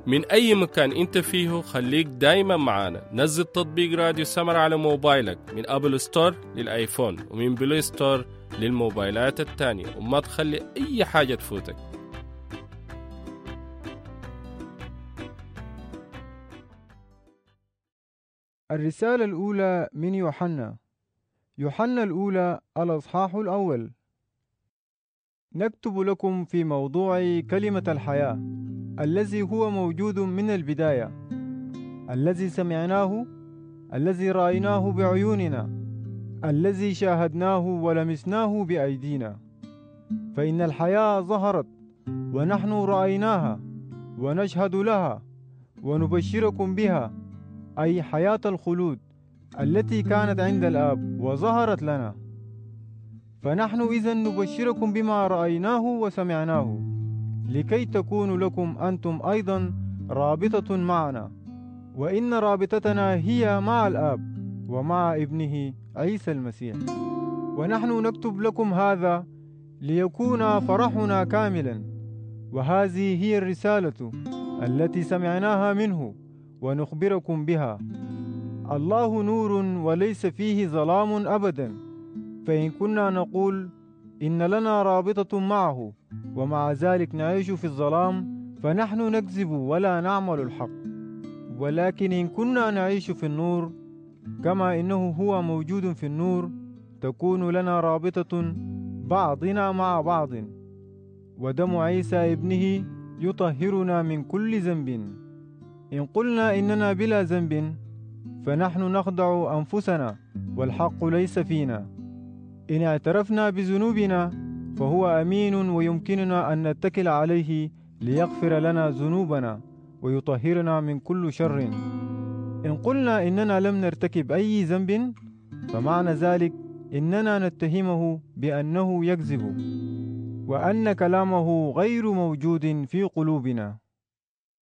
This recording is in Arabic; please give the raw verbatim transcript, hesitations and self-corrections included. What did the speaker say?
من أي مكان أنت فيه خليك دايما معانا. نزل تطبيق راديو سمر على موبايلك من أبل ستور للآيفون ومن بلاي ستور للموبايلات التانية، وما تخلي أي حاجة تفوتك. الرسالة الأولى من يوحنا. يوحنا الأولى الأصحاح الأول. نكتب لكم في موضوع كلمة الحياة الذي هو موجود من البداية، الذي سمعناه، الذي رأيناه بعيوننا، الذي شاهدناه ولمسناه بأيدينا. فإن الحياة ظهرت ونحن رأيناها ونشهد لها ونبشركم بها، أي حياة الخلود التي كانت عند الآب وظهرت لنا. فنحن إذن نبشركم بما رأيناه وسمعناه، لكي تكون لكم أنتم أيضا رابطة معنا، وإن رابطتنا هي مع الآب ومع ابنه عيسى المسيح. ونحن نكتب لكم هذا ليكون فرحنا كاملا، وهذه هي الرسالة التي سمعناها منه ونخبركم بها. الله نور وليس فيه ظلام أبدا، فإن كنا نقول إن لنا رابطة معه ومع ذلك نعيش في الظلام فنحن نكذب ولا نعمل الحق. ولكن إن كنا نعيش في النور كما إنه هو موجود في النور، تكون لنا رابطة بعضنا مع بعض، ودم عيسى ابنه يطهرنا من كل ذنب. إن قلنا إننا بلا ذنب فنحن نخدع أنفسنا والحق ليس فينا. إن اعترفنا بذنوبنا فهو أمين ويمكننا أن نتكل عليه ليغفر لنا ذنوبنا ويطهرنا من كل شر. إن قلنا إننا لم نرتكب أي ذنب فمعنى ذلك إننا نتهمه بأنه يكذب وأن كلامه غير موجود في قلوبنا.